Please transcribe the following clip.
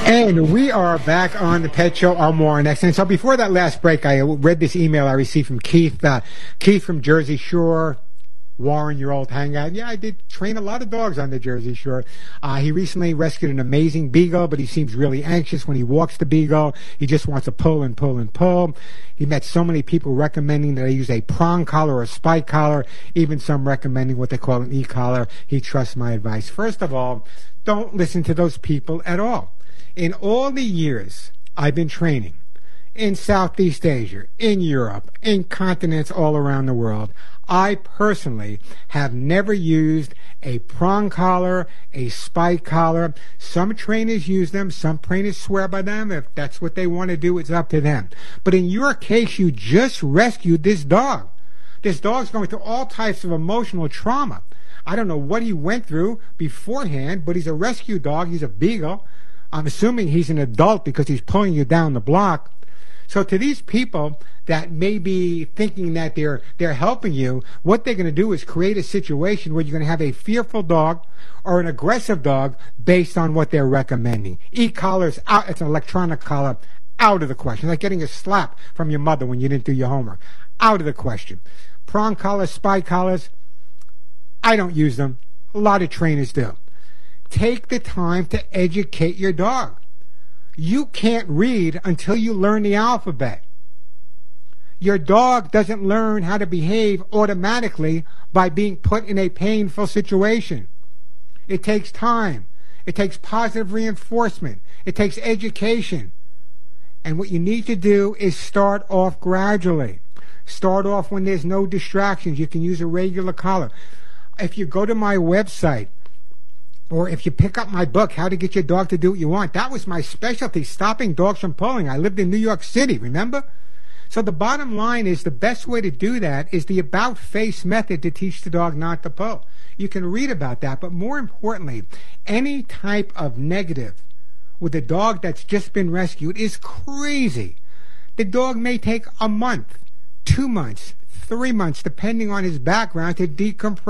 And we are back on the Pet Show on More Next. And so before that last break, I read this email I received from Keith. Keith from Jersey Shore. Warren, your old hangout. Yeah, I did train a lot of dogs on the Jersey Shore. He recently rescued an amazing beagle, but he seems really anxious when he walks the beagle. He just wants to pull and pull and pull. He met so many people recommending that I use a prong collar or a spike collar, even some recommending what they call an e-collar. He trusts my advice. First of all, don't listen to those people at all. In all the years I've been training in Southeast Asia, in Europe, in continents all around the world, I personally have never used a prong collar, a spike collar. Some trainers use them. Some trainers swear by them. If that's what they want to do, it's up to them. But in your case, you just rescued this dog. This dog's going through all types of emotional trauma. I don't know what he went through beforehand, but he's a rescue dog. He's a beagle. I'm assuming he's an adult because he's pulling you down the block. So to these people that may be thinking that they're helping you, what they're going to do is create a situation where you're going to have a fearful dog or an aggressive dog based on what they're recommending. E-collars out. It's an electronic collar. Out of the question. Like getting a slap from your mother when you didn't do your homework. Out of the question. Prong collars, spike collars, I don't use them. A lot of trainers do. Take the time to educate your dog. You can't read until you learn the alphabet. Your dog doesn't learn how to behave automatically by being put in a painful situation. It takes time. It takes positive reinforcement. It takes education. And what you need to do is start off gradually. Start off when there's no distractions. You can use a regular collar. If you go to my website, or if you pick up my book, How to Get Your Dog to Do What You Want, that was my specialty, stopping dogs from pulling. I lived in New York City, remember? So the bottom line is the best way to do that is the about-face method to teach the dog not to pull. You can read about that, but more importantly, any type of negative with a dog that's just been rescued is crazy. The dog may take a month, 2 months, 3 months, depending on his background, to decompress.